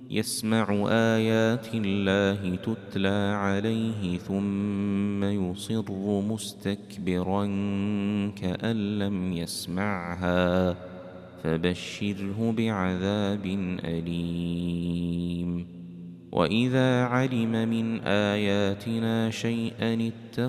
يسمع آيات الله تتلى عليه ثم يصر مستكبرا كأن لم يسمعها فبشره بعذاب أليم. وإذا علم من آياتنا شيئا